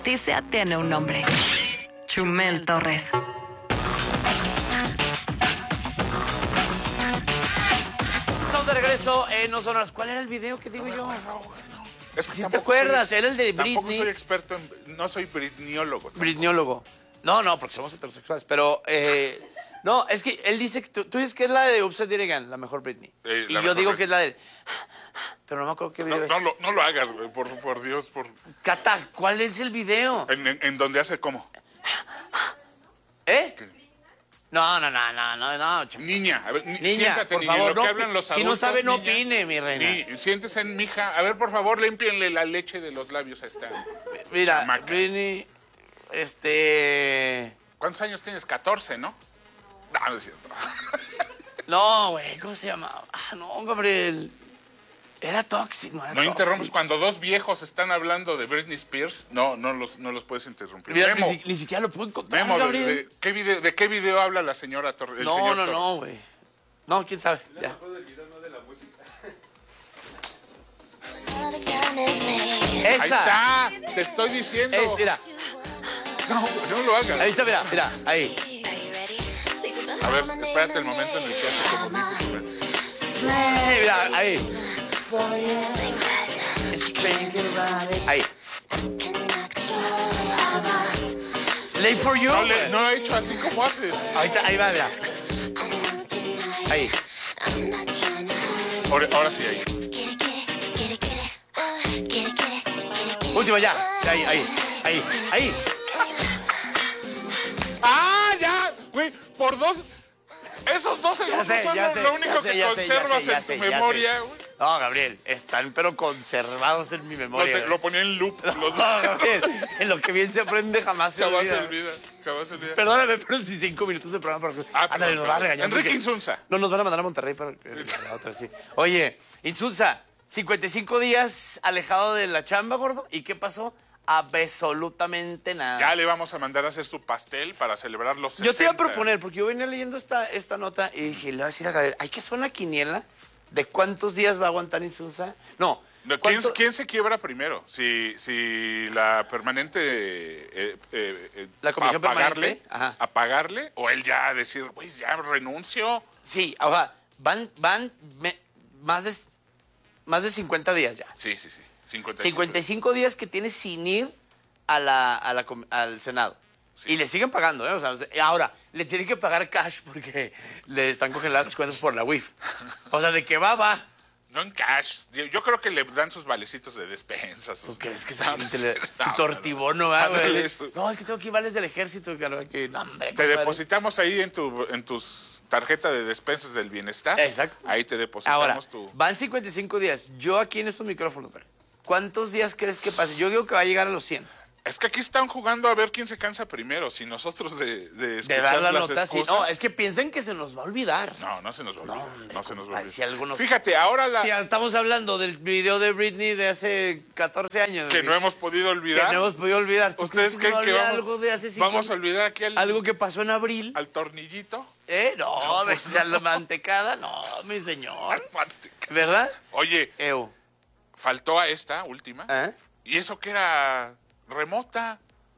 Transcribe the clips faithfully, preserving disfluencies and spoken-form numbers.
justicia tiene un nombre. Chumel Torres. Estamos de regreso en No Sonoras. ¿Cuál era el video que digo yo? Es que ¿Sí te tampoco acuerdas? soy- Era el de Tampoco Britney. soy experto en... No soy britniólogo. tampoco. Britniólogo. No, no, porque somos heterosexuales. Pero, eh, no, es que él dice que tú, tú dices que es la de Upside Down Again, la mejor Britney. Eh, y la yo mejor digo Britney. que es la de... Pero no me acuerdo qué video No, es. no, lo, no lo hagas, güey, por, por Dios. Por... Cata, ¿cuál es el video? En, en, en donde hace como... ¿Eh? No, no, no, no, no, no. ch- Niña, a ver, ni- Niña, siéntate, por niña, favor, lo que no hablan opi- los si no adultos, sabe, no niña. opine, mi reina. Ni- siéntese, mija. A ver, por favor, límpienle la leche de los labios a esta. Mira, chamaca. Britney, este... ¿Cuántos años tienes? catorce, ¿no? No, no es cierto. No, güey, ¿cómo se llamaba? Ah, no, Gabriel. Era tóxico, no era No interrumpes tóxico. cuando dos viejos están hablando de Britney Spears. No, no los, no los puedes interrumpir. Mira, Memo, ni, si- ni siquiera lo puedo encontrar, Memo, de, Gabriel. de- ¿qué video, ¿de qué video habla la señora Torres? el no, señor no, Torres? no, güey. No, quién sabe. Ya. Ahí Esa. está, te estoy diciendo. Es, mira. No, no lo hagas. Ahí está, mira, mira, ahí. A ver, espérate el momento en el que hace como dice. Eh, mira, ahí. Ahí. Late for you. No, le- no lo he hecho así como haces. Ahí, está, ahí va, mira. Ahí. Ahora, ahora sí, ahí. Última ya. Ahí, ahí, ahí, ahí. ¡Ah, ya! Güey, por dos... Esos dos segundos sé, son ya lo, sé, lo único ya sé, que ya sé, ya conservas sé, ya en tu sé, ya memoria, sé. güey. No, Gabriel, están pero conservados en mi Lo, memoria. te- lo ponía en loop. No, Los dos. Gabriel, en lo que bien se aprende jamás se Jamás se olvida. olvida. Jamás se olvida. Perdóname, pero en cinco minutos de programa. Pero... Ah, Ándale, perdón, nos va a perdón. regañar. Enrique porque- Insunza. No, nos van a mandar a Monterrey para la otra, sí. Oye, Insunza, cincuenta y cinco días alejado de la chamba, gordo. ¿Y qué pasó? Absolutamente nada. Ya le vamos a mandar a hacer su pastel para celebrar los sesenta. Yo te iba a proponer, porque yo venía leyendo esta, esta nota y dije, le voy a decir a Gabriel, hay que hacer una quiniela de cuántos días va a aguantar Insunza. No. No, ¿quién, ¿cuánto- quién se quiebra primero? Si, si la permanente... eh, eh, eh, La comisión a pagarle, permanente, ajá. a pagarle, o él ya decir, güey, ya renuncio. Sí, o sea, van, van me- más, de, más de cincuenta días ya. Sí, sí, sí. cincuenta y cinco. cincuenta y cinco días que tiene sin ir a la, a la com- al Senado. Sí. Y le siguen pagando, ¿eh? O sea, ahora, le tienen que pagar cash porque le están congeladas las cuentas por la U I F. O sea, de que va, va. No en cash. Yo, yo creo que le dan sus valecitos de despensa. Sus... ¿Tú crees que esa No, gente no le... sé. su No, tortibono, ¿verdad, Ándale, güey? eso. No, es que tengo que ir vales del ejército, claro, que... No, hombre, Te compadre. depositamos ahí en tu en tus tarjeta de despensas del bienestar. Exacto. Ahí te depositamos Ahora, tu... van cincuenta y cinco días. Yo aquí en estos micrófonos, güey, ¿cuántos días crees que pase? Yo digo que va a llegar a los cien. Es que aquí están jugando a ver quién se cansa primero. Si nosotros de, de De escuchar dar la las nota, sí. excusas... No, es que piensen que se nos va a olvidar. No, no se nos va a olvidar. No, No, se nos va a compadre, olvidar. si algunos- Fíjate, ahora la... Sí, estamos hablando del video de Britney de hace catorce años. que güey. no hemos podido Que olvidar. no hemos podido olvidar. ¿Tú ¿Ustedes crees creen se que va a olvidar vamos, algo de hace cinco vamos a años? olvidar aquí al, Algo que pasó en abril? al tornillito? ¿Eh? No, pues ¿ves? La mantecada, no, mi señor. Al manteca. ¿Verdad? Oye, Ew. faltó a esta última. ¿Eh? Y eso que era remota.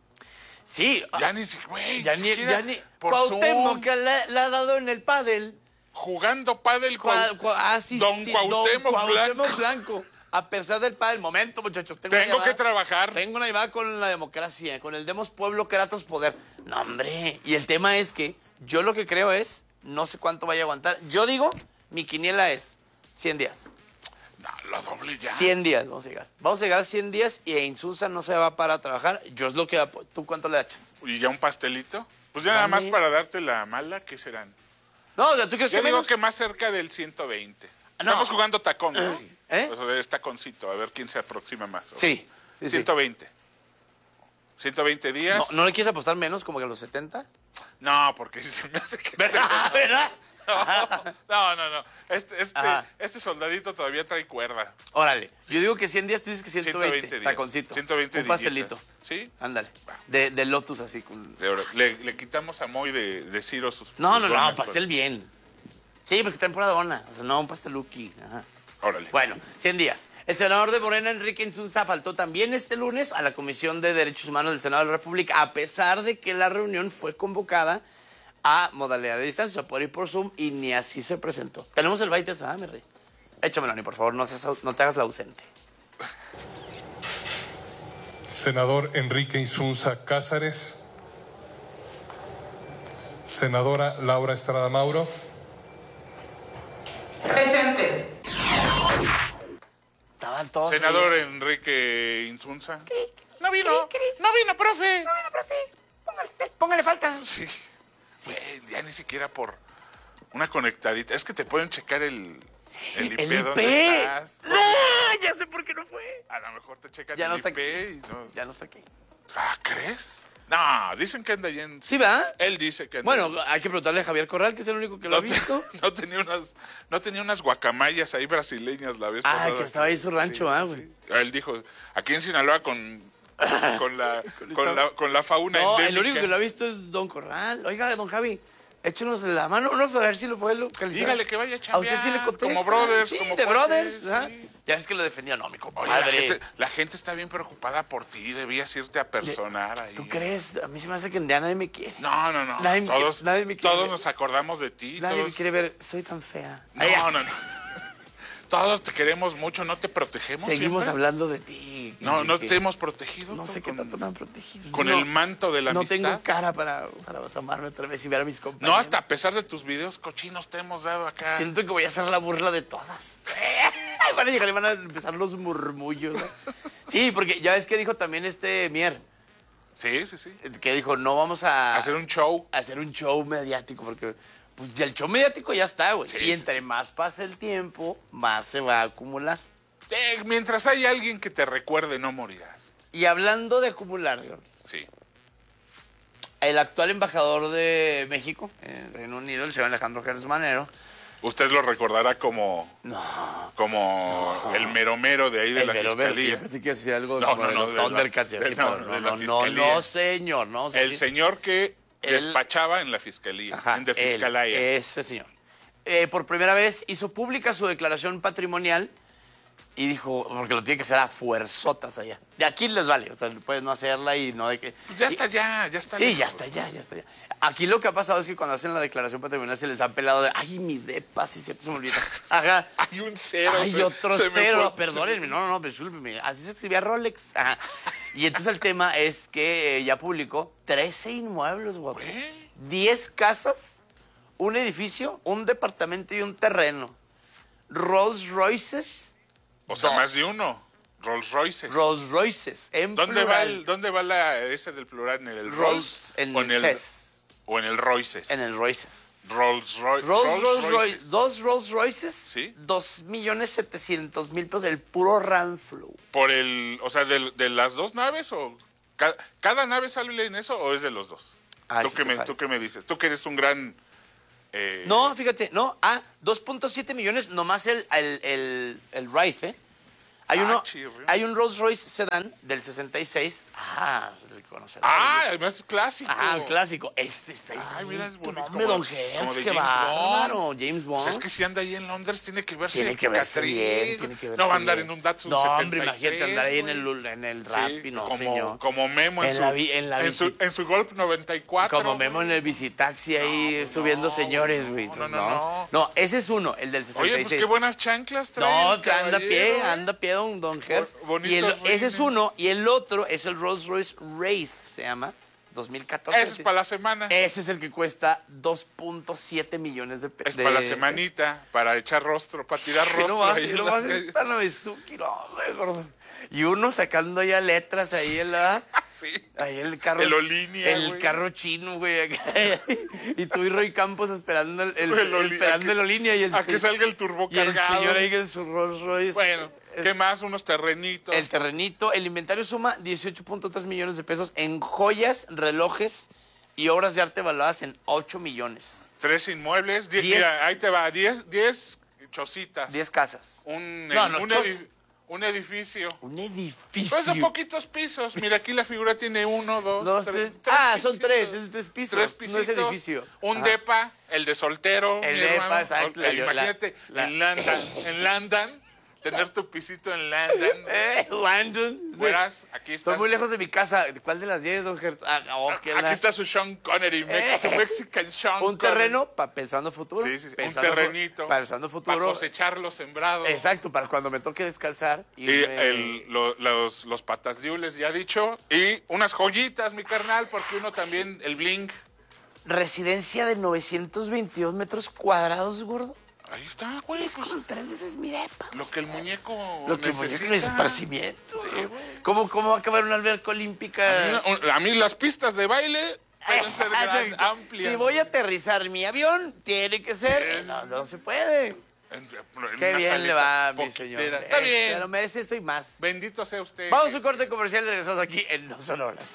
Sí. Ya ah, ni si- güey, ya ni, siquiera ya ni. por Cuauhtémoc, Zoom, que le, le ha dado en el pádel. jugando pádel con Cua- cua- ah, sí, Don sí, Cuauhtémoc Cuauhtémoc Blanco. Blanco. A pesar del pádel. Momento, muchachos. Tengo, una Tengo que llamada- trabajar. Tengo una llamada con la democracia, con el Demos Pueblo, Kratos Poder. No, hombre. Y el tema es que yo lo que creo es, no sé cuánto vaya a aguantar. Yo digo, mi quiniela es cien días. No, lo doble ya. cien días vamos a llegar. Vamos a llegar a cien días y Insunza no se va para trabajar. Yo es lo que... apo- ¿Tú cuánto le echas? ¿Y ya un pastelito? Pues ya nada más Dame. para darte la mala, ¿qué serán? No, o sea, ¿tú crees Yo que digo menos? que más cerca del ciento veinte. No. Estamos jugando tacón, ¿no? ¿Eh? O sea, es taconcito, a ver quién se aproxima más. Sí, sí, sí. ciento veinte. ciento veinte días. No, ¿no le quieres apostar menos, como que a los setenta? No, porque se me hace que... ¿Verdad? ¿Verdad? No, no, no. Este, este, Ajá. este soldadito todavía trae cuerda. Órale. Yo digo que cien días, tú dices que ciento veinte. ciento veinte días. Taconcito. ciento veinte Un pastelito. dillitas. ¿Sí? Ándale. Va. De, de Lotus así. Con... De oro. Le, le quitamos a Moy de, de Ciro sus... No, sus no, no, donas, pastel bien. Sí, porque está en pura dona. O sea, no, un pasteluki. Ajá. pues. Órale. Bueno, cien días. El senador de Morena, Enrique Insunza, faltó también este lunes a la Comisión de Derechos Humanos del Senado de la República, a pesar de que la reunión fue convocada a modalidad de distancia, o sea, por ir por Zoom, y ni así se presentó. Tenemos el baile, ah, mi rey. Échamelo, ni por favor, no, seas, no te hagas la ausente. Senador Enrique Insunza Cázares. Senadora Laura Estrada Mauro. Presente. Estaban todos Senador ahí. Enrique Insunza. No vino, no vino, profe. No, bueno, profe, póngale, póngale falta. Sí. Güey, ya ni siquiera por una conectadita. Es que te pueden checar el, el I P, ¿El dónde I P? estás. ¡No! Ya sé por qué no fue. A lo mejor te checan Ya no el está I P y no. Ya no está aquí. Ah, ¿crees? No, dicen que anda allá en... ¿Sí, va? Él dice que anda Bueno, hay que preguntarle a Javier Corral, que es el único que lo ha no, te- visto. no tenía unas, no tenía unas guacamayas ahí brasileñas la vez Ah, pasada. que estaba ahí en su rancho, ah, güey. Él dijo, aquí en Sinaloa con, con, la, con, la, con la fauna No, el endémica. único que lo ha visto es Don Corral. Oiga, don Javi, échenos la mano, uno para ver si lo puede localizar. Dígale que vaya a A usted chambear, sí le contesta. como brothers, Sí, como de cuates, brothers. ajá. sí. Ya ves que lo defendía, no, mi Oye, la, compadre. gente, la gente está bien preocupada por ti, debías irte a personar ahí. ¿Tú crees? A mí se me hace que ya nadie me quiere. No, no, no. Nadie me quiere- todos nadie me quiere todos ver. nos acordamos de ti. Nadie todos... me quiere ver. Soy tan fea. No, Ay, no, no. Todos te queremos mucho, ¿no te protegemos Seguimos siempre? hablando de ti. No, no que- te hemos protegido. No sé con- qué tanto me han protegido. Con No, el manto de la No amistad. tengo cara para, para asomarme otra vez y ver a mis compañeros. No, hasta a pesar de tus videos cochinos te hemos dado acá. Siento que voy a hacer la burla de todas. Van a llegar y van a empezar los murmullos. ¿no? Sí, porque ya ves que dijo también este Mier, Sí, sí, sí. que dijo, no vamos a Hacer un show. a hacer un show mediático, porque pues, ya el show mediático ya está, güey. Sí, y sí, entre sí. más pasa el tiempo, más se va a acumular. Eh, mientras hay alguien que te recuerde, no morirás. Y hablando de acumular, güey, Sí. el actual embajador de México en Reino Unido, el señor Alejandro Gers Manero, Usted lo recordará como, no, como el mero mero de ahí de el la mero mero, sí, fiscalía. pensé que iba a decir algo No, como no, de no, los de la- Thundercats y de- así, no, pero de no, la no, no, fiscalía. no, señor, no. o sea, El sí- señor que Él- despachaba en la fiscalía, Ajá, en de él, fiscalía. ese señor. Eh, por primera vez hizo pública su declaración patrimonial y dijo, porque lo tiene que hacer a fuerzotas allá. De aquí les vale, o sea, puedes no hacerla y no de que... Pues ya y- está ya, ya está. Sí, lejos. ya está, ya, ya está. Ya. Aquí lo que ha pasado es que cuando hacen la declaración patrimonial se les han pelado de, ay, mi depa, sí, cierto, se me olvida. Ajá. Hay un cero. Ay, se- otro se me cero, fue- perdónenme, no, no, no, discúlpenme. Así se escribía Rolex. Ajá. Y entonces el tema es que eh, ya publicó trece inmuebles, guapo. Güey. diez casas, un edificio, un departamento y un terreno. Rolls Royces. O sea, dos. más de uno. Rolls Royces. Rolls Royces. En ¿Dónde va, plural. el, ¿Dónde va la, ese del plural? ¿En el Rolls? Rolls? En o el en el CES. O en el Royces. En el Royces. Rolls Royce. Rolls, Rolls Royce. Dos Rolls Royces. Sí. Dos millones setecientos mil pesos. El puro Ramflow. Por el, o sea, de, de las dos naves o ca- cada nave sale en eso o es de los dos. Ah, ¿Tú, sí qué te me, falla. ¿Tú qué me dices? Tú que eres un gran... eh, No, fíjate, no, ah, dos punto siete millones, nomás el, el, el, el Wraith, ¿eh? Hay, Ah, uno, chirrión. hay un Rolls Royce Sedan del sesenta y seis. Ah, el conocerás. Ah, además es clásico. Ah, un clásico. Este está Ay, mira, es tu bonito. nombre, como- don como Gers, de qué James bárbaro. Bond. James Bond. Pues es que si anda ahí en Londres tiene que verse Tiene que verse Catrín. bien, tiene que verse No va a andar bien. en un Datsun No, setenta y hombre, tres, imagínate andar ahí en güey. el, en el Sí, rap y no, como, señor. como Memo en, En su, la vi- en la en, su, bici- en su Golf noventa y cuatro. Como Memo en el bicitaxi ahí pues subiendo no, señores, güey. no, pues no, no. No, ese es uno, el del sesenta y seis. Oye, pues qué buenas chanclas trae. No, el que anda a pie, caballero, ¿eh? anda a pie don, don Gers. Bo- bonitos Y el- ese es rines. uno, y el otro es el Rolls Royce Wraith, se llama, dos mil catorce. Eso es para la semana. Ese es el que cuesta dos punto siete millones de pesos. Es para la semanita, para echar rostro, para tirar Que rostro. no más, ahí que en no las más calles. está Novezuki, no, güey, gordo. Y uno sacando ya letras ahí en la... Sí. Ahí el carro. El Olinia, El güey. carro chino, güey. acá. Y tú y Roy Campos esperando el, el, El Oli- esperando a que- el Olinia y el A que se- salga el turbo y el cargado. señor ahí en su Rolls Royce. Bueno, ¿qué más? Unos terrenitos. El terrenito, el inventario suma dieciocho punto tres millones de pesos en joyas, relojes y obras de arte valuadas en ocho millones. Tres inmuebles. Die- Diez- Mira, ahí te va. Diez, diez chocitas. diez casas. Un, No, no, un, chos- edi- un edificio. Un edificio. Pues de poquitos pisos. Mira, aquí la figura tiene uno, dos, Dos, tres. tres. Ah, son pisitos. tres, es tres pisos. Tres No es pisitos. edificio. Un Ajá. depa, el de soltero. El mi depa, hermano. exacto, El- la- imagínate, la- en Landan. En Landan. tener tu pisito en Landon. Eh, Landon. Sí. Verás, aquí está. Estoy muy lejos de mi casa. ¿Cuál de las diez, don Gertz? Ah, oh, qué Aquí la- está su Sean Connery, Eh. su Mexican Sean Un Connery. terreno pa- pensando futuro. Sí, sí, sí. Un pensando fu- terrenito. Pensando futuro. Para cosechar los sembrados. Exacto, para cuando me toque descansar. Y irme- el, lo- los, los patas diules, ya dicho. Y unas joyitas, mi carnal, porque uno también, el bling. Residencia de novecientos veintidós metros cuadrados, gordo. Ahí está, güey. Es Pues, como tres veces mi depa. lo que el muñeco Lo que necesita. no es esparcimiento. Sí, ¿no? güey. ¿Cómo, ¿Cómo va a acabar una alberca olímpica? A mí, a mí las pistas de baile pueden ser gran- amplias. Si voy a aterrizar mi avión, tiene que ser. Sí. No, no se puede. En- en Qué una bien salita le va, mi poquitera. señor. Está Eh, bien. Se lo merece eso y más. Bendito sea usted. Vamos a un corte comercial y regresamos aquí en No Son Horas.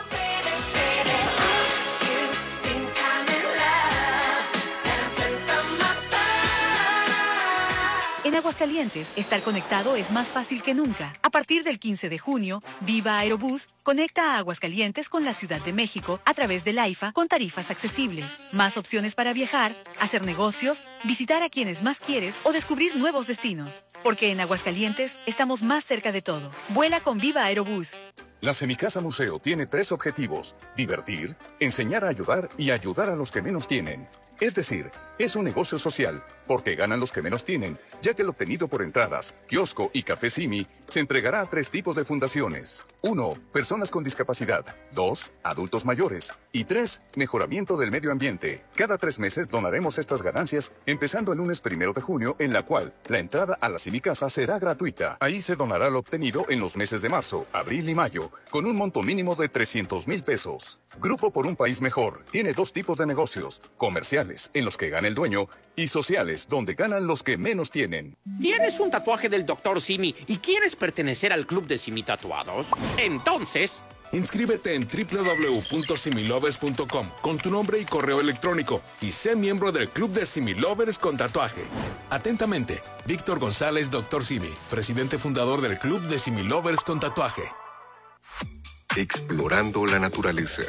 En Aguascalientes, estar conectado es más fácil que nunca. A partir del quince de junio, Viva Aerobús conecta a Aguascalientes con la Ciudad de México a través del AIFA con tarifas accesibles. Más opciones para viajar, hacer negocios, visitar a quienes más quieres o descubrir nuevos destinos. Porque en Aguascalientes estamos más cerca de todo. Vuela con Viva Aerobús. La Semicasa Museo tiene tres objetivos: divertir, enseñar a ayudar y ayudar a los que menos tienen. Es decir, es un negocio social, porque ganan los que menos tienen, ya que el obtenido por entradas, kiosco y café Simi se entregará a tres tipos de fundaciones. Uno, personas con discapacidad. Dos, adultos mayores. Y tres, mejoramiento del medio ambiente. Cada tres meses donaremos estas ganancias, empezando el lunes primero de junio, en la cual la entrada a la Semicasa será gratuita. Ahí se donará lo obtenido en los meses de marzo, abril y mayo, con un monto mínimo de trescientos mil pesos. Grupo por un País Mejor tiene dos tipos de negocios: comerciales, en los que gana el dueño, y sociales, donde ganan los que menos tienen. ¿Tienes un tatuaje del doctor Simi y quieres pertenecer al club de Simi Tatuados? Entonces, inscríbete en doble u doble u doble u punto similovers punto com con tu nombre y correo electrónico y sé miembro del club de Similovers con tatuaje. Atentamente, Víctor González, doctor Simi, presidente fundador del club de Similovers con tatuaje. Explorando la naturaleza.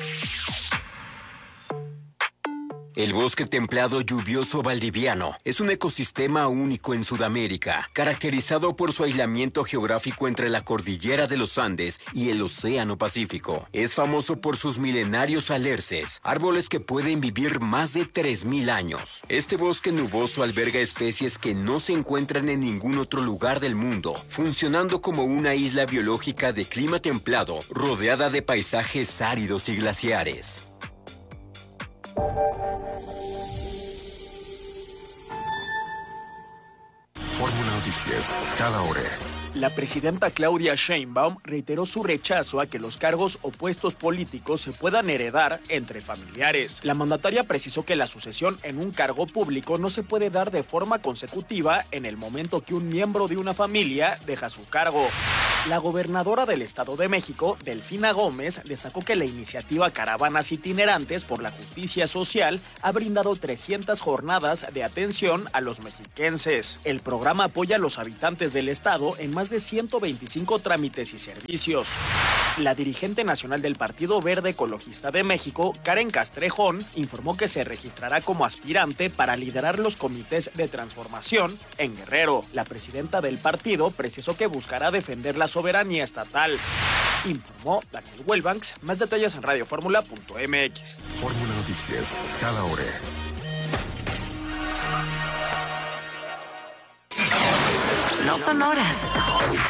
El bosque templado lluvioso valdiviano es un ecosistema único en Sudamérica, caracterizado por su aislamiento geográfico entre la cordillera de los Andes y el Océano Pacífico. Es famoso por sus milenarios alerces, árboles que pueden vivir más de tres mil años. Este bosque nuboso alberga especies que no se encuentran en ningún otro lugar del mundo, funcionando como una isla biológica de clima templado, rodeada de paisajes áridos y glaciares. Fórmula Noticias, cada hora. La presidenta Claudia Sheinbaum reiteró su rechazo a que los cargos o puestos políticos se puedan heredar entre familiares. La mandataria precisó que la sucesión en un cargo público no se puede dar de forma consecutiva en el momento que un miembro de una familia deja su cargo. La gobernadora del Estado de México, Delfina Gómez, destacó que la iniciativa Caravanas Itinerantes por la Justicia Social ha brindado trescientas jornadas de atención a los mexiquenses. El programa apoya a los habitantes del estado en más de ciento veinticinco trámites y servicios. La dirigente nacional del Partido Verde Ecologista de México, Karen Castrejón, informó que se registrará como aspirante para liderar los comités de transformación en Guerrero. La presidenta del partido precisó que buscará defender la soberanía estatal. Informó Daniel Huelbanks. Más detalles en radioformula punto m x. Fórmula Noticias, cada hora. No Son Horas.